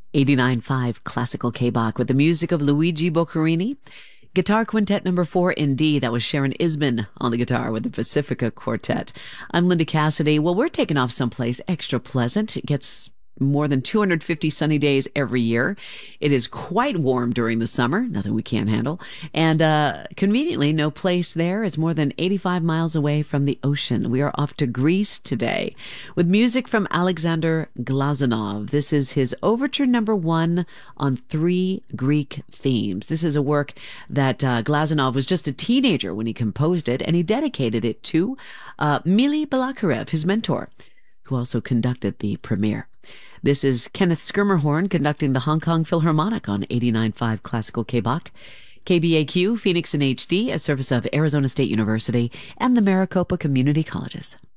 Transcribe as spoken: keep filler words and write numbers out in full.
eighty-nine point five Classical K-Bach with the music of Luigi Boccherini. Guitar Quintet number four in D. That was Sharon Isbin on the guitar with the Pacifica Quartet. I'm Linda Cassidy. Well, we're taking off someplace extra pleasant. It gets more than two hundred fifty sunny days every year. It is quite warm during the summer, nothing we can't handle. And uh conveniently, no place there is more than eighty-five miles away from the ocean. We are off to Greece today with music from Alexander Glazunov. This is his Overture number one on three Greek themes. This is a work that uh, Glazunov was just a teenager when he composed it, and he dedicated it to uh, Mili Balakirev, his mentor, who also conducted the premiere. This is Kenneth Skirmerhorn conducting the Hong Kong Philharmonic on eighty-nine point five Classical K-Bach. K B A Q, Phoenix in H D, a service of Arizona State University and the Maricopa Community Colleges.